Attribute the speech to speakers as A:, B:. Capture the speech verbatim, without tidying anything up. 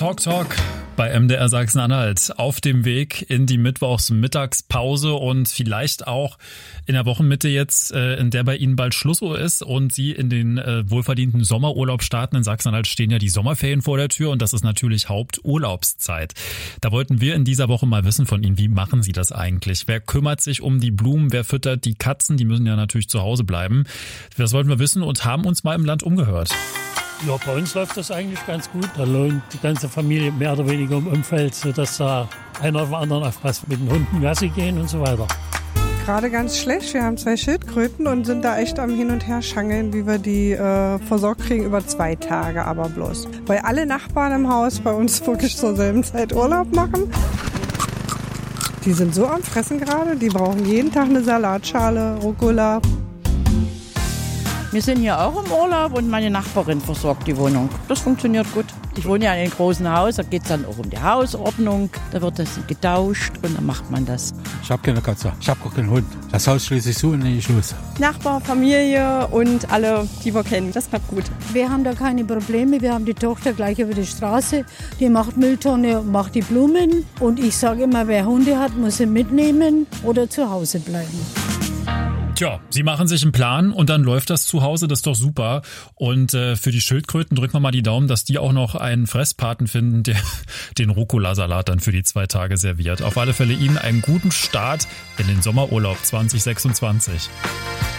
A: Talk Talk bei M D R Sachsen-Anhalt auf dem Weg in die Mittwochsmittagspause und vielleicht auch in der Wochenmitte jetzt, in der bei Ihnen bald Schlussuhr ist und Sie in den wohlverdienten Sommerurlaub starten. In Sachsen-Anhalt stehen ja die Sommerferien vor der Tür und das ist natürlich Haupturlaubszeit. Da wollten wir in dieser Woche mal wissen von Ihnen, wie machen Sie das eigentlich? Wer kümmert sich um die Blumen? Wer füttert die Katzen? Die müssen ja natürlich zu Hause bleiben. Das wollten wir wissen und haben uns mal im Land umgehört.
B: Ja, bei uns läuft das eigentlich ganz gut. Da lohnt die ganze Familie mehr oder weniger im Umfeld, sodass da einer auf den anderen aufpasst, mit den Hunden Gassi gehen und so weiter.
C: Gerade ganz schlecht. Wir haben zwei Schildkröten und sind da echt am Hin- und Her-Schangeln, wie wir die äh, versorgt kriegen über zwei Tage aber bloß. Weil alle Nachbarn im Haus bei uns wirklich zur selben Zeit Urlaub machen. Die sind so am Fressen gerade, die brauchen jeden Tag eine Salatschale, Rucola.
D: Wir sind hier auch im Urlaub und meine Nachbarin versorgt die Wohnung. Das funktioniert gut. Ich wohne ja in einem großen Haus, da geht es dann auch um die Hausordnung. Da wird das getauscht und dann macht man das.
E: Ich habe keine Katze, ich habe auch keinen Hund. Das Haus schließe ich zu und dann ich los.
F: Nachbar, Familie und alle, die wir kennen. Das klappt gut.
G: Wir haben da keine Probleme. Wir haben die Tochter gleich über die Straße. Die macht Mülltonne, macht die Blumen. Und ich sage immer, wer Hunde hat, muss sie mitnehmen oder zu Hause bleiben.
A: Tja, Sie machen sich einen Plan und dann läuft das zu Hause, das ist doch super. Und äh, für die Schildkröten drücken wir mal die Daumen, dass die auch noch einen Fresspaten finden, der den Rucola-Salat dann für die zwei Tage serviert. Auf alle Fälle Ihnen einen guten Start in den Sommerurlaub zwanzig sechsundzwanzig.